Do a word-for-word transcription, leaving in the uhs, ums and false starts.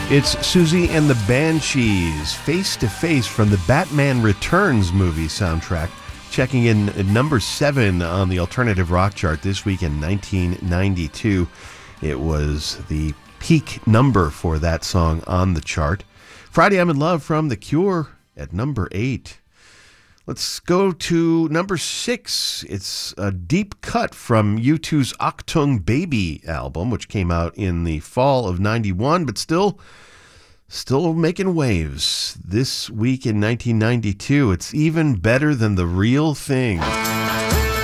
It's Susie and the Banshees, Face to Face from the Batman Returns movie soundtrack, checking in at number seven on the alternative rock chart this week in nineteen ninety-two. It was the peak number for that song on the chart. Friday I'm in Love from The Cure at number eight. Let's go to number six. It's a deep cut from U two's Achtung Baby album, which came out in the fall of ninety-one, but still, still making waves. This week in nineteen ninety-two, it's even better than The Real Thing.